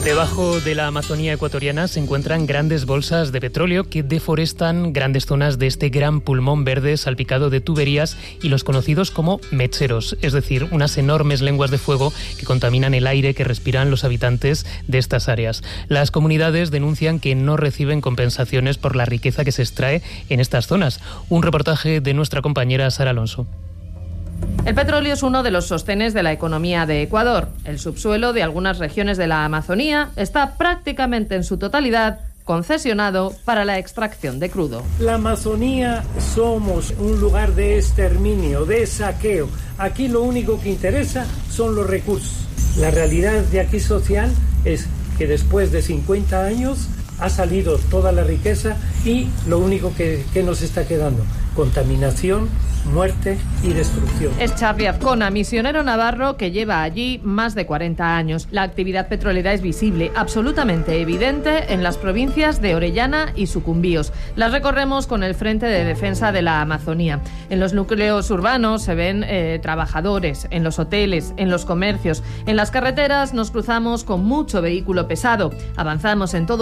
Debajo de la Amazonía ecuatoriana se encuentran grandes bolsas de petróleo que deforestan grandes zonas de este gran pulmón verde salpicado de tuberías y los conocidos como mecheros, es decir, unas enormes lenguas de fuego que contaminan el aire que respiran los habitantes de estas áreas. Las comunidades denuncian que no reciben compensaciones por la riqueza que se extrae en estas zonas. Un reportaje de nuestra compañera Sara Alonso. El petróleo es uno de los sostenes de la economía de Ecuador. El subsuelo de algunas regiones de la Amazonía está prácticamente en su totalidad concesionado para la extracción de crudo. La Amazonía somos un lugar de exterminio, de saqueo. Aquí lo único que interesa son los recursos. La realidad de aquí social es que después de 50 años ha salido toda la riqueza y lo único que nos está quedando, contaminación, muerte y destrucción. Es Charly Azcona, misionero navarro que lleva allí más de 40 años. La actividad petrolera es visible, absolutamente evidente, en las provincias de Orellana y Sucumbíos. Las recorremos con el Frente de Defensa de la Amazonía. En los núcleos urbanos se ven trabajadores, en los hoteles, en los comercios. En las carreteras nos cruzamos con mucho vehículo pesado. Avanzamos en todo